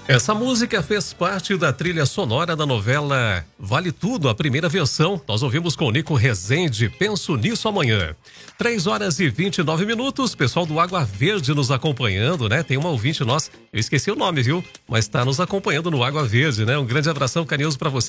Essa música fez parte da trilha sonora da novela Vale Tudo, a primeira versão. Nós ouvimos com o Nico Rezende, Penso Nisso Amanhã. 3h29, pessoal do Água Verde nos acompanhando, né? Tem uma ouvinte nossa, eu esqueci o nome, viu? Mas tá nos acompanhando no Água Verde, né? Um grande abração carinhoso pra você.